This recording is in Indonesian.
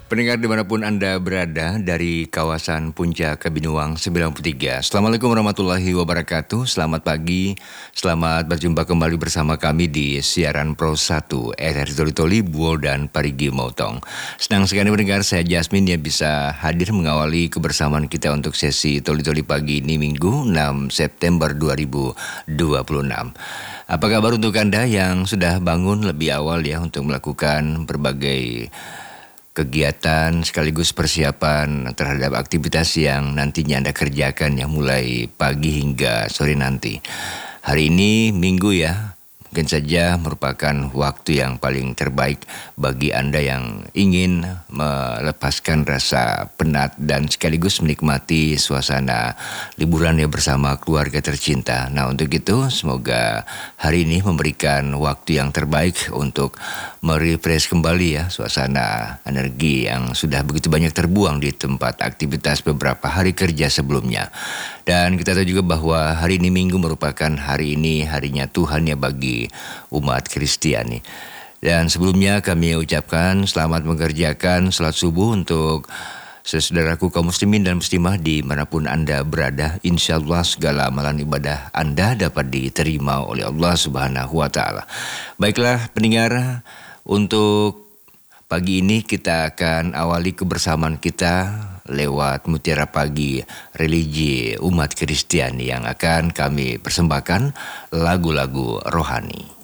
Pendengar dimanapun Anda berada dari kawasan Puncak Kabinuang 93. Assalamualaikum warahmatullahi wabarakatuh. Selamat pagi, selamat berjumpa kembali bersama kami di siaran Pro 1 RRI Toli-Toli, Buol dan Parigi Motong. Senang sekali mendengar saya Jasmine yang bisa hadir mengawali kebersamaan kita untuk sesi Toli-Toli pagi ini Minggu 6 September 2026. Apa kabar untuk Anda yang sudah bangun lebih awal ya untuk melakukan berbagai kegiatan sekaligus persiapan terhadap aktivitas yang nantinya Anda kerjakan ya mulai pagi hingga sore nanti. Hari ini Minggu ya, mungkin saja merupakan waktu yang paling terbaik bagi Anda yang ingin melepaskan rasa penat dan sekaligus menikmati suasana liburan ya bersama keluarga tercinta. Nah, untuk itu semoga hari ini memberikan waktu yang terbaik untuk merefresh kembali ya suasana energi yang sudah begitu banyak terbuang di tempat aktivitas beberapa hari kerja sebelumnya. Dan kita tahu juga bahwa hari ini Minggu merupakan harinya Tuhan ya bagi umat Kristiani. Dan sebelumnya kami ucapkan selamat mengerjakan salat subuh untuk saudaraku kaum muslimin dan muslimah dimanapun Anda berada. Insya Allah segala amalan ibadah Anda dapat diterima oleh Allah Subhanahu wa Ta'ala. Baiklah pendengar, untuk pagi ini kita akan awali kebersamaan kita lewat Mutiara Pagi religi umat Kristiani yang akan kami persembahkan lagu-lagu rohani.